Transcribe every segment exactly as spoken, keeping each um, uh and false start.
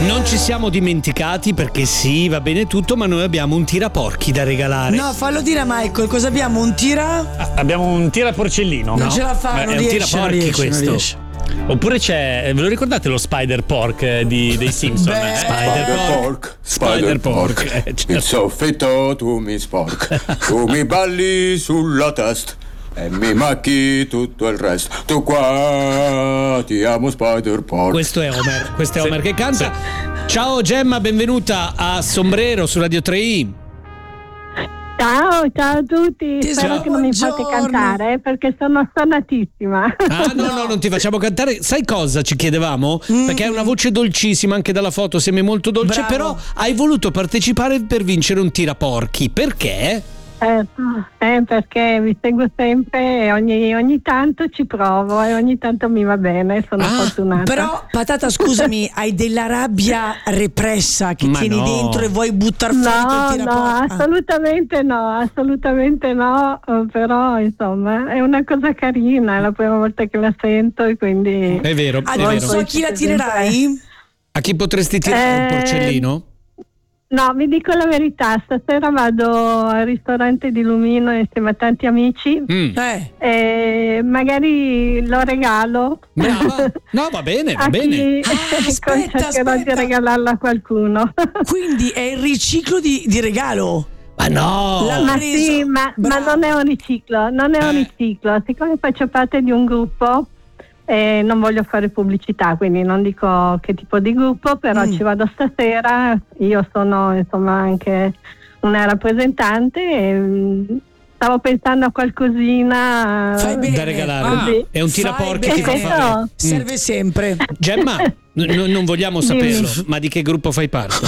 Non ci siamo dimenticati, perché sì, va bene tutto, ma noi abbiamo un tiraporchi da regalare. No, fallo dire a Michael, cosa abbiamo? Un tira? Ah, abbiamo un tiraporcellino. Non no? ce la fa, Beh, non è riesce, un tiraporchi non riesce, questo. non riesce. Oppure c'è, ve lo ricordate lo Spider Pork di, dei Simpson? Beh, eh? Spider Pork, Spider Pork, eh, certo. il soffitto tu mi sporchi, tu mi balli sulla testa e mi macchi tutto il resto. Tu qua ti amo Spider Pork. Questo è Homer, questo è Homer Sì, che canta. Ciao Gemma, benvenuta a Sombrero su Radio tre i. Ciao, ciao a tutti. Ti Spero ciao, che non mi fate buongiorno. cantare perché sono stonatissima. Ah no, no, non ti facciamo cantare. Sai cosa ci chiedevamo? Mm. Perché hai una voce dolcissima, anche dalla foto sembri molto dolce. Bravo. Però hai voluto partecipare per vincere un tiraporchi. Perché? Certo, eh, perché vi seguo sempre e ogni, ogni tanto ci provo e ogni tanto mi va bene, sono Ah, fortunata. Però, Patata, scusami, hai della rabbia repressa che Ma tieni no. dentro e vuoi buttar fuori No, il no, tiraporchi? Ah. assolutamente no, assolutamente no, eh, però insomma è una cosa carina, è la prima volta che la sento e quindi... È vero, Ah, è non vero. so a chi la tirerai? A chi potresti tirare un Eh, porcellino? No, vi dico la verità, stasera vado al ristorante di Lumino insieme a tanti amici Mm. Eh, e magari lo regalo. Brava. No, va bene, va a bene. chi Ah, aspetta, cercherò di aspetta. regalarlo a qualcuno. quindi è il riciclo di, di regalo. Ma no! La- Ma preso. sì, ma, ma Brava. non è un riciclo, non è un Eh. riciclo. Siccome faccio parte di un gruppo e non voglio fare pubblicità, quindi non dico che tipo di gruppo, però Mm. ci vado stasera. Io sono insomma anche una rappresentante e mm, stavo pensando a qualcosina Fai bene. Da regalare. Così. È un Fai tiraporchi bene. che fa fare. Serve sempre. Gemma, n- n- non vogliamo Dimmi. saperlo, ma di che gruppo fai parte?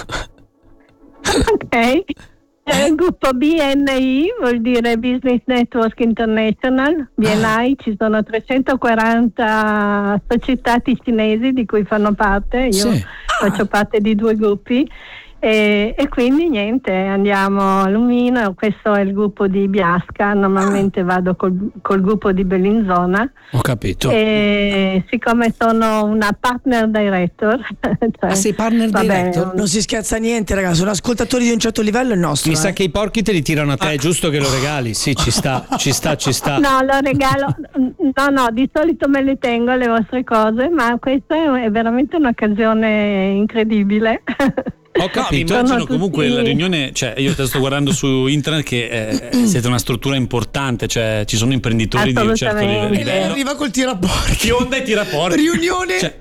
Ok. È il gruppo B N I, vuol dire Business Network International, B N I, ci sono trecentoquaranta società cinesi di cui fanno parte, io Sì. faccio parte di due gruppi e, e quindi niente, andiamo a Lumino, questo è il gruppo di Biasca, normalmente vado col, col gruppo di Bellinzona Ho capito. e siccome sono una partner director, cioè, Ah, sei partner vabbè, director? Non si scherza niente, ragazzi. Sono ascoltatori di un certo livello il nostro. Mi eh. sa che i porchi te li tirano a te, è giusto che lo regali? Sì, ci sta, ci sta, ci sta. No, lo regalo. No, no, di solito me le tengo le vostre cose, ma questa è veramente un'occasione incredibile. Ho No, mi capito. immagino Sono comunque tutti- la riunione, cioè io te sto guardando su internet che eh, siete una struttura importante, cioè ci sono imprenditori di un certo Assolutamente. E lei livello. arriva col tiraporchi. Fionda e tiraporchi. Riunione. Cioè,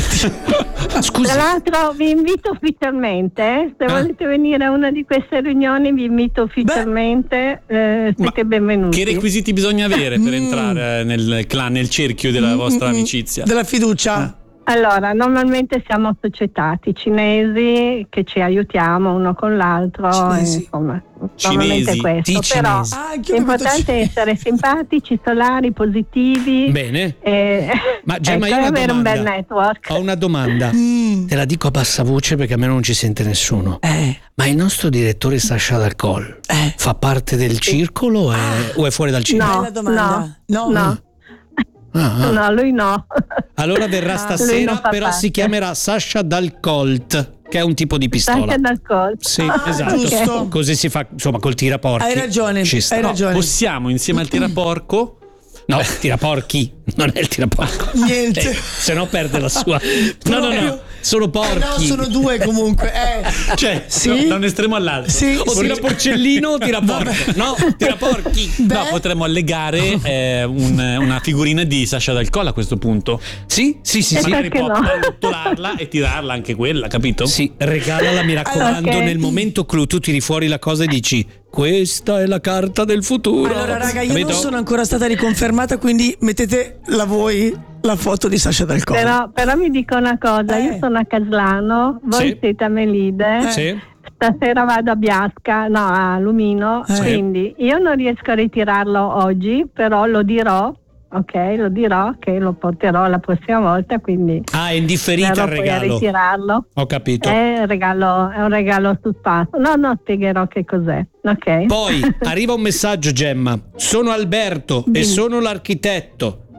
Tra Scusi, l'altro vi invito ufficialmente, eh, se Ah. volete venire a una di queste riunioni vi invito ufficialmente, eh, Ma siete benvenuti. che requisiti bisogna avere per Mm. entrare nel clan, nel cerchio della vostra amicizia? Della fiducia. Ah. Allora, normalmente siamo societati cinesi che ci aiutiamo uno con l'altro, Cinesi. e, insomma, Cinesi, normalmente è ti questo, però cinesi. Ah, anch'io mi l'importante metto- è essere simpatici, solari, positivi. bene. E, Ma Gemma, ecco, io ho una avere un bel domanda. network. Ho una domanda. Mm. Te la dico a bassa voce perché a me non ci sente nessuno. Eh, Ma il nostro direttore Sasha D'Alcol eh. fa parte del circolo o è, o è fuori dal circolo? No, Bella domanda. no, No. no, Ah, ah. no, lui no. Allora verrà Lui stasera, non fa però parte. si chiamerà Sasha D'Alcolt, che è un tipo di pistola. Anche dal col. Sì, Ah, esatto. giusto. Così si fa, insomma, col tiraporchi. Hai ragione, Ci sta. hai No, ragione. possiamo insieme al tiraporco No, tiraporchi, non è il tiraporco. Niente. Eh, se no perde la sua. No, no, no, Proprio. sono Eh, porchi. no, sono due comunque. Eh. cioè Sì. no, da un estremo all'altro. Sì, O sì. tira porcellino o tira porco. No, tira porchi. Beh. No, potremmo allegare eh, un- una figurina di Sasha D'Alcol a questo punto. Sì, sì, sì, Eh, sì. Magari perché può no? rottolarla e tirarla anche quella, capito? Sì, regalala, mi raccomando, Ok. nel momento clou tu tiri fuori la cosa e dici questa è la carta del futuro. Allora, raga, io Capito? non sono ancora stata riconfermata, quindi mettete la voi la foto di Sasha D'Alcol. Però, però mi dico una cosa, Eh. io sono a Caslano, voi Sì. siete a Melide, Sì. stasera vado a Biasca, no, a Lumino, Eh. quindi io non riesco a ritirarlo oggi, però lo dirò, ok, lo dirò che lo porterò la prossima volta, quindi Ah, è indifferita verrò il poi a regalo. ritirarlo. Ho capito. È un regalo, è un regalo su spazio. No, no, spiegherò che cos'è, ok? Poi arriva un messaggio, Gemma. Sono Alberto e Dimmi. sono l'architetto.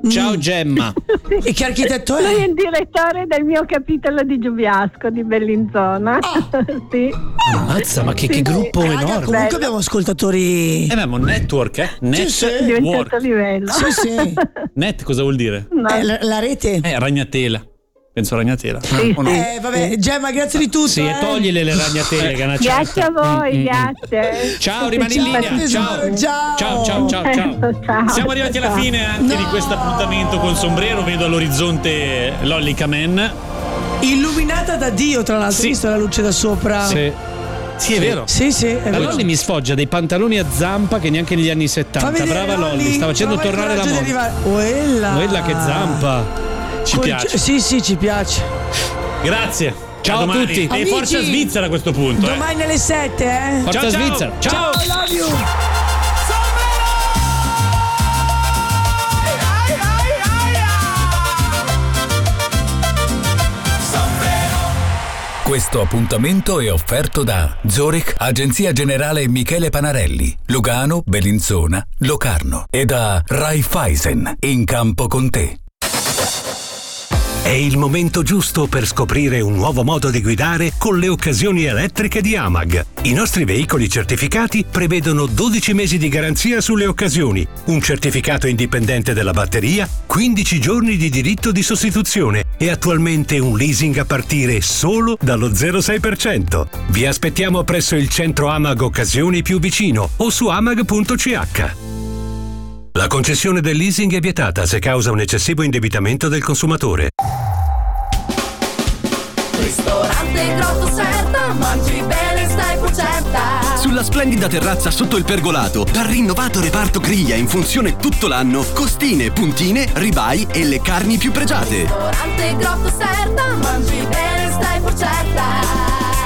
Ciao Gemma. E che architetto è? Lui è il direttore del mio capitolo di Giubiasco di Bellinzona. Sì. Ammazza, ma che, che Sì, gruppo sì. Raga, enorme. comunque Bello. abbiamo ascoltatori. Eh, abbiamo un network, eh? Net, sì. Di un work. certo livello. Sì, sì. Net cosa vuol dire? No. Eh, la, la rete. Eh, ragnatela. Penso ragnatela. Sì, O no? sì. Eh, vabbè, Gemma, grazie di tutto. Sì, e eh. toglile le ragnatele che è una Grazie a certa. voi, Mm, mm, mm. grazie. Ciao, rimani in Ciao, linea. tesoro, Ciao. ciao. Ciao, ciao, ciao, ciao. Ciao. Siamo arrivati alla fine anche No. di questo appuntamento col sombrero. Vedo all'orizzonte Lollica Man. Illuminata da Dio, tra l'altro. Sì. Hai visto la luce da sopra? Sì. Sì, è vero. Sì, sì, è La vero. Lolli mi sfoggia dei pantaloni a zampa che neanche negli anni Fa settanta. vedere, Brava Lolli, sta facendo prova il tornare la coraggio di moda. arrivare. Quella. Quella che zampa. Ci Col- piace. Sì, sì, ci piace. Grazie. Ciao a domani. tutti. E Amici, forza Svizzera a questo punto. eh. Domani alle sette, eh? Forza Ciao, ciao. Svizzera. Ciao. I love you. Questo appuntamento è offerto da Zurich, Agenzia Generale Michele Panarelli, Lugano, Bellinzona, Locarno e da Raiffeisen, in campo con te. È il momento giusto per scoprire un nuovo modo di guidare con le occasioni elettriche di Amag. I nostri veicoli certificati prevedono dodici mesi di garanzia sulle occasioni, un certificato indipendente della batteria, quindici giorni di diritto di sostituzione e attualmente un leasing a partire solo dallo zero virgola sei per cento. Vi aspettiamo presso il centro Amag Occasioni più vicino o su amag punto c h. La concessione del leasing è vietata se causa un eccessivo indebitamento del consumatore. Ristorante Grotto Serta, mangi bene, stai porcetta. Sulla splendida terrazza sotto il pergolato, dal rinnovato reparto griglia in funzione tutto l'anno, costine, puntine, ribeye e le carni più pregiate. Ristorante Grotto Serta, mangi bene, stai porcetta.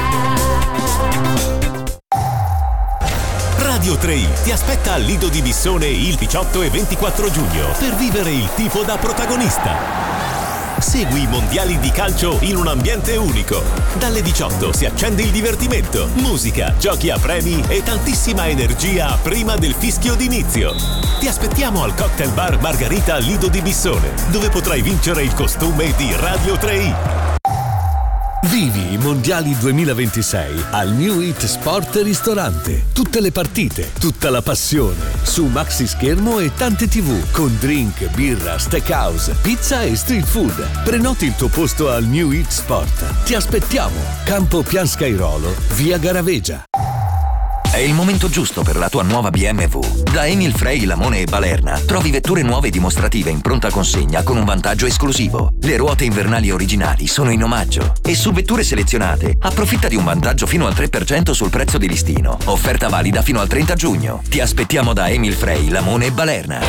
Radio tre i ti aspetta al Lido di Bissone il diciotto e ventiquattro giugno per vivere il tifo da protagonista. Segui i mondiali di calcio in un ambiente unico. Dalle diciotto si accende il divertimento, musica, giochi a premi e tantissima energia prima del fischio d'inizio. Ti aspettiamo al Cocktail Bar Margarita Lido di Bissone, dove potrai vincere il costume di Radio tre i. Vivi i mondiali duemilaventisei al New Hit Sport Ristorante. Tutte le partite, tutta la passione. Su maxi schermo e tante tivù con drink, birra, steakhouse, pizza e street food. Prenoti il tuo posto al New Hit Sport. Ti aspettiamo. Campo Pianskairolo, via Garavegia. È il momento giusto per la tua nuova B M W. Da Emil Frey, Lamone e Balerna trovi vetture nuove dimostrative in pronta consegna con un vantaggio esclusivo. Le ruote invernali originali sono in omaggio e su vetture selezionate approfitta di un vantaggio fino al tre per cento sul prezzo di listino. Offerta valida fino al trenta giugno. Ti aspettiamo da Emil Frey, Lamone e Balerna.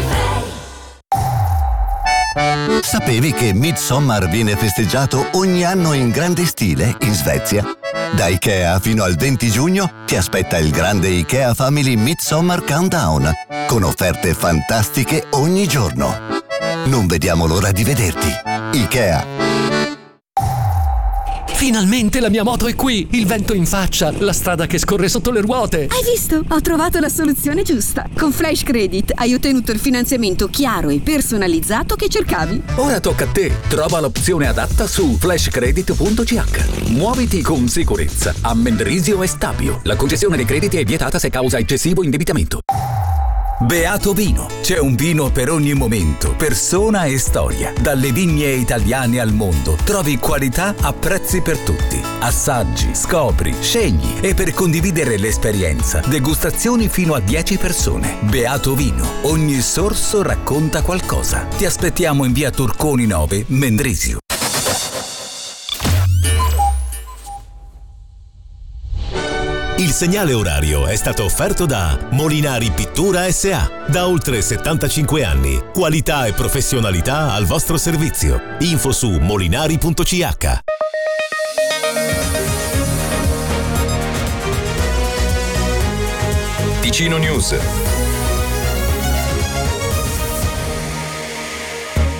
Sapevi che Midsommar viene festeggiato ogni anno in grande stile in Svezia? Da Ikea fino al venti giugno ti aspetta il grande Ikea Family Midsommar Countdown, con offerte fantastiche ogni giorno. Non vediamo l'ora di vederti. Ikea. Finalmente la mia moto è qui, il vento in faccia, la strada che scorre sotto le ruote. Hai visto? Ho trovato la soluzione giusta. Con Flash Credit hai ottenuto il finanziamento chiaro e personalizzato che cercavi. Ora tocca a te. Trova l'opzione adatta su flash credit punto c h. Muoviti con sicurezza a Mendrisio e Stabio. La concessione dei crediti è vietata se causa eccessivo indebitamento. Beato Vino. C'è un vino per ogni momento, persona e storia. Dalle vigne italiane al mondo trovi qualità a prezzi per tutti. Assaggi, scopri, scegli e per condividere l'esperienza, degustazioni fino a dieci persone. Beato Vino. Ogni sorso racconta qualcosa. Ti aspettiamo in via Turconi nove, Mendrisio. Il segnale orario è stato offerto da Molinari Pittura S A Da oltre settantacinque anni. Qualità e professionalità al vostro servizio. Info su molinari punto c h. Ticino News.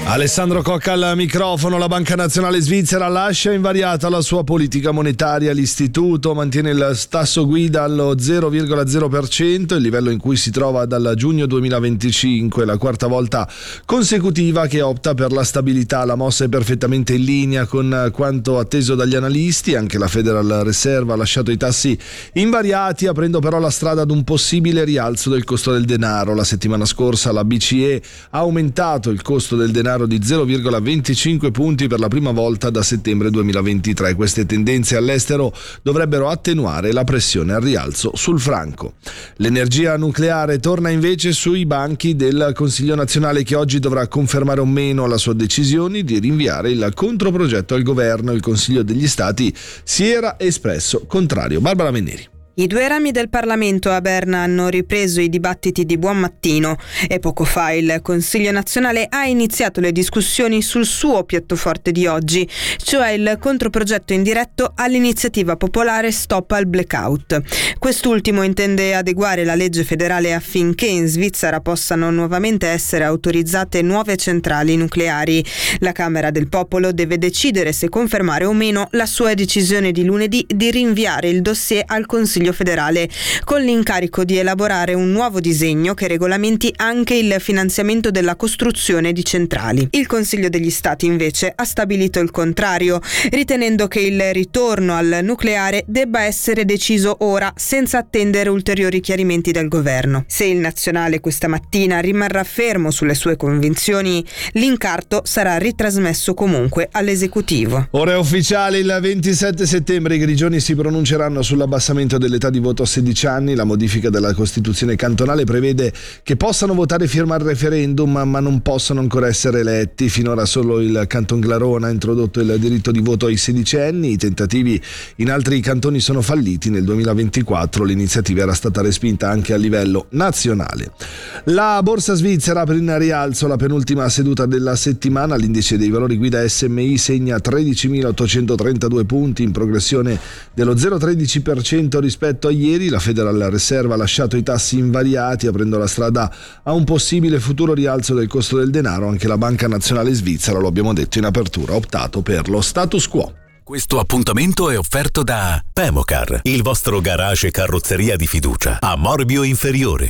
Alessandro Cocca al microfono. La Banca Nazionale Svizzera lascia invariata la sua politica monetaria. L'istituto mantiene il tasso guida allo zero virgola zero per cento, il livello in cui si trova dal giugno duemilaventicinque, la quarta volta consecutiva che opta per la stabilità. La mossa è perfettamente in linea con quanto atteso dagli analisti. Anche la Federal Reserve ha lasciato i tassi invariati, aprendo però la strada ad un possibile rialzo del costo del denaro. La settimana scorsa la B C E ha aumentato il costo del denaro di zero virgola venticinque punti per la prima volta da settembre duemilaventitré. Queste tendenze all'estero dovrebbero attenuare la pressione al rialzo sul franco. L'energia nucleare torna invece sui banchi del Consiglio nazionale, che oggi dovrà confermare o meno la sua decisione di rinviare il controprogetto al governo. Il Consiglio degli Stati si era espresso contrario. Barbara Menneri. I due rami del Parlamento a Berna hanno ripreso i dibattiti di buon mattino e poco fa il Consiglio nazionale ha iniziato le discussioni sul suo piatto forte di oggi, cioè il controprogetto indiretto all'iniziativa popolare Stop al Blackout. Quest'ultimo intende adeguare la legge federale affinché in Svizzera possano nuovamente essere autorizzate nuove centrali nucleari. La Camera del Popolo deve decidere se confermare o meno la sua decisione di lunedì di rinviare il dossier al Consiglio federale, con l'incarico di elaborare un nuovo disegno che regolamenti anche il finanziamento della costruzione di centrali. Il Consiglio degli Stati invece ha stabilito il contrario, ritenendo che il ritorno al nucleare debba essere deciso ora, senza attendere ulteriori chiarimenti dal governo. Se il nazionale questa mattina rimarrà fermo sulle sue convinzioni, l'incarto sarà ritrasmesso comunque all'esecutivo. Ora è ufficiale, il ventisette settembre i grigioni si pronunceranno sull'abbassamento delle l'età di voto a sedici anni. La modifica della Costituzione cantonale prevede che possano votare e firmare il referendum, ma non possono ancora essere eletti. Finora solo il Canton Glarona ha introdotto il diritto di voto ai sedicenni. I tentativi in altri cantoni sono falliti. Nel duemilaventiquattro l'iniziativa era stata respinta anche a livello nazionale. La borsa svizzera apre in rialzo la penultima seduta della settimana. L'indice dei valori guida S M I segna tredicimilaottocentotrentadue punti, in progressione dello zero virgola tredici per cento rispetto Rispetto a ieri. La Federal Reserve ha lasciato i tassi invariati, aprendo la strada a un possibile futuro rialzo del costo del denaro. Anche la Banca Nazionale Svizzera, lo abbiamo detto in apertura, ha optato per lo status quo. Questo appuntamento è offerto da Pemocar, il vostro garage carrozzeria di fiducia, a Morbio Inferiore.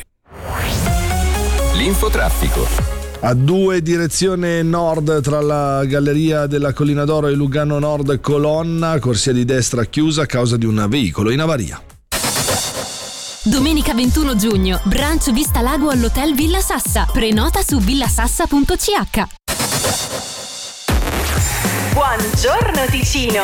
L'infotraffico. A due direzione nord tra la Galleria della Collina d'Oro e Lugano Nord Colonna, corsia di destra chiusa a causa di un veicolo in avaria. Domenica ventuno giugno, brunch Vista Lago all'Hotel Villa Sassa. Prenota su villasassa punto c h. Buongiorno Ticino!